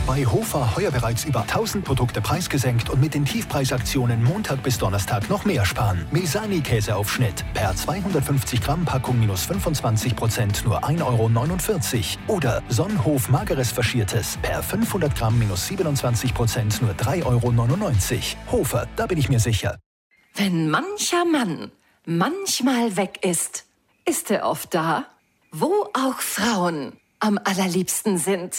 Bei Hofer heuer bereits über 1000 Produkte preisgesenkt und mit den Tiefpreisaktionen Montag bis Donnerstag noch mehr sparen. Mesani-Käseaufschnitt per 250 Gramm Packung minus 25% nur 1,49 €. Oder Sonnenhof Mageres Faschiertes per 500 Gramm minus 27% nur 3,99 €. Hofer, da bin ich mir sicher. Wenn mancher Mann manchmal weg ist, ist er oft da, wo auch Frauen am allerliebsten sind.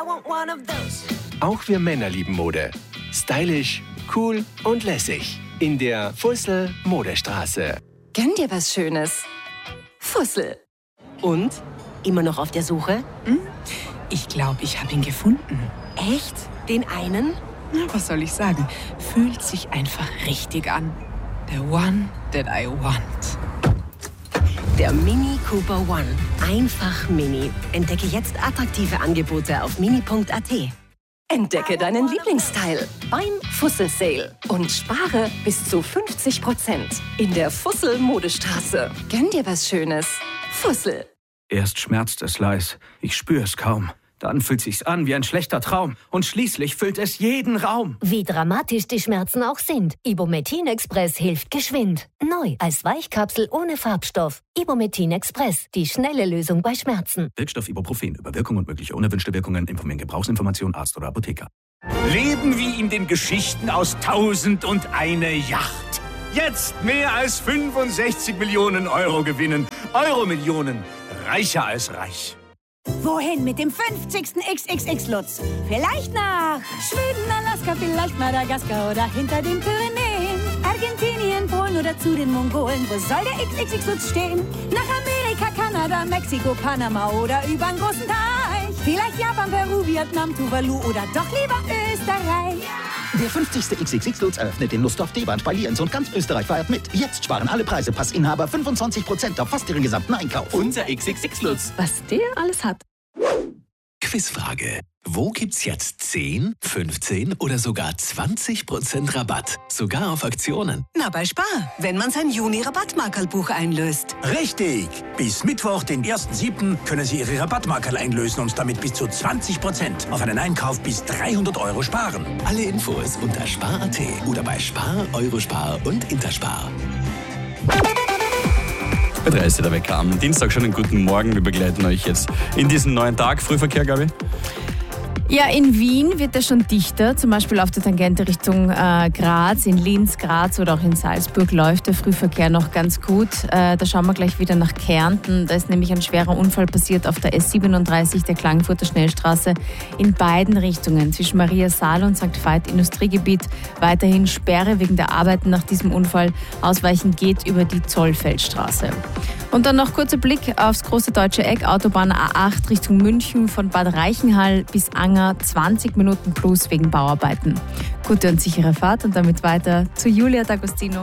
Auch wir Männer lieben Mode. Stylisch, cool und lässig. In der Fussel Modestraße. Gönn dir was Schönes. Fussel. Und? Immer noch auf der Suche? Ich glaube, ich habe ihn gefunden. Echt? Den einen? Na, was soll ich sagen? Fühlt sich einfach richtig an. The one that I want. Der Mini Cooper One. Einfach Mini. Entdecke jetzt attraktive Angebote auf mini.at. Entdecke deinen Lieblingsteil beim Fussel Sale und spare bis zu 50% in der Fussel Modestraße. Gönn dir was Schönes. Fussel. Erst schmerzt es leis, ich spür's kaum. Dann fühlt sich's an wie ein schlechter Traum. Und schließlich füllt es jeden Raum. Wie dramatisch die Schmerzen auch sind, Ibumetin Express hilft geschwind. Neu als Weichkapsel ohne Farbstoff. Ibumetin Express, die schnelle Lösung bei Schmerzen. Wirkstoff Ibuprofen. Über Wirkung und mögliche unerwünschte Wirkungen informieren Gebrauchsinformation, Arzt oder Apotheker. Leben wie in den Geschichten aus 1001 Yacht. Jetzt mehr als 65 Millionen Euro gewinnen. Euro-Millionen. Reicher als reich. Wohin mit dem 50. XXX-Lutz? Vielleicht nach Schweden, Alaska, vielleicht Madagaskar oder hinter den Pyrenäen. Argentinien, Polen oder zu den Mongolen. Wo soll der XXX-Lutz stehen? Nach Amerika, Kanada, Mexiko, Panama oder übern großen Teich. Vielleicht Japan, Peru, Vietnam, Tuvalu oder doch lieber Österreich. Der 50. XXX-Lutz eröffnet in Lustdorf, Debahn, Spaliens und ganz Österreich feiert mit. Jetzt sparen alle Preise, Passinhaber 25% auf fast ihren gesamten Einkauf. Unser XXX-Lutz. Was der alles hat. Quizfrage. Wo gibt's jetzt 10, 15 oder sogar 20% Rabatt? Sogar auf Aktionen. Na, bei Spar, wenn man sein Juni-Rabattmarkerlbuch einlöst. Richtig! Bis Mittwoch, den 1.7. können Sie Ihre Rabattmarkerl einlösen und damit bis zu 20% auf einen Einkauf bis 300 € sparen. Alle Infos unter spar.at oder bei Spar, Eurospar und Interspar. Bei 3 ist der Wecker am Dienstag. Schon einen guten Morgen. Wir begleiten euch jetzt in diesen neuen Tag. Frühverkehr, Gabi? Ja, in Wien wird es schon dichter, zum Beispiel auf der Tangente Richtung Graz, in Linz, Graz oder auch in Salzburg läuft der Frühverkehr noch ganz gut. Da schauen wir gleich wieder nach Kärnten. Da ist nämlich ein schwerer Unfall passiert auf der S37, der Klagenfurter Schnellstraße, in beiden Richtungen, zwischen Maria Saal und St. Veit Industriegebiet. Weiterhin Sperre wegen der Arbeiten nach diesem Unfall. Ausweichen geht über die Zollfeldstraße. Und dann noch kurzer Blick aufs große deutsche Eck, Autobahn A8 Richtung München von Bad Reichenhall bis Anger, 20 Minuten plus wegen Bauarbeiten. Gute und sichere Fahrt und damit weiter zu Julia D'Agostino.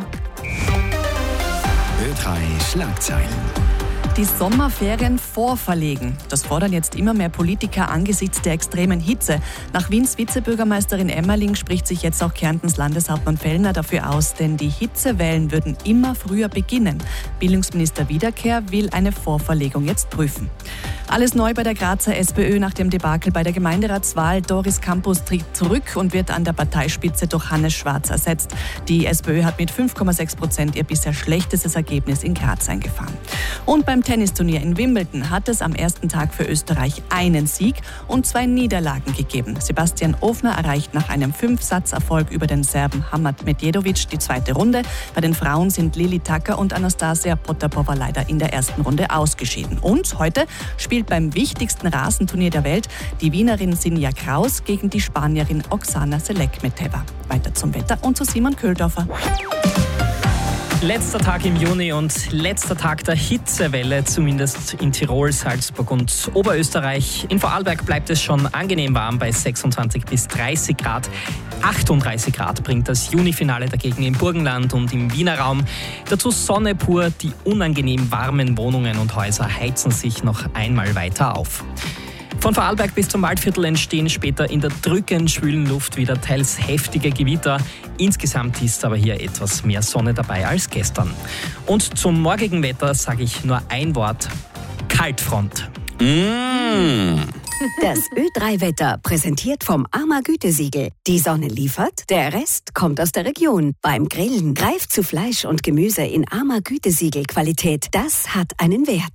Ö3 Schlagzeilen. Die Sommerferien vorverlegen. Das fordern jetzt immer mehr Politiker angesichts der extremen Hitze. Nach Wiens Vizebürgermeisterin Emmerling spricht sich jetzt auch Kärntens Landeshauptmann Fellner dafür aus, denn die Hitzewellen würden immer früher beginnen. Bildungsminister Wiederkehr will eine Vorverlegung jetzt prüfen. Alles neu bei der Grazer SPÖ nach dem Debakel bei der Gemeinderatswahl. Doris Campus tritt zurück und wird an der Parteispitze durch Hannes Schwarz ersetzt. Die SPÖ hat mit 5,6% ihr bisher schlechtestes Ergebnis in Graz eingefahren. Und beim Tennisturnier in Wimbledon hat es am ersten Tag für Österreich einen Sieg und 2 Niederlagen gegeben. Sebastian Ofner erreicht nach einem 5-Satz-Erfolg über den Serben Hamad Medjedovic die zweite Runde. Bei den Frauen sind Lili Tacker und Anastasia Potapova leider in der ersten Runde ausgeschieden. Und heute spielt beim wichtigsten Rasenturnier der Welt die Wienerin Sinja Kraus gegen die Spanierin Oksana Selekmeteva. Weiter zum Wetter und zu Simon Köhldorfer. Letzter Tag im Juni und letzter Tag der Hitzewelle, zumindest in Tirol, Salzburg und Oberösterreich. In Vorarlberg bleibt es schon angenehm warm bei 26 bis 30 Grad. 38 Grad bringt das Junifinale dagegen im Burgenland und im Wiener Raum. Dazu Sonne pur, die unangenehm warmen Wohnungen und Häuser heizen sich noch einmal weiter auf. Von Vorarlberg bis zum Waldviertel entstehen später in der drückend schwülen Luft wieder teils heftige Gewitter. Insgesamt ist aber hier etwas mehr Sonne dabei als gestern. Und zum morgigen Wetter sage ich nur ein Wort: Kaltfront. Das Ö3-Wetter, präsentiert vom AMA Gütesiegel. Die Sonne liefert, der Rest kommt aus der Region. Beim Grillen greift zu Fleisch und Gemüse in AMA Gütesiegel Qualität. Das hat einen Wert.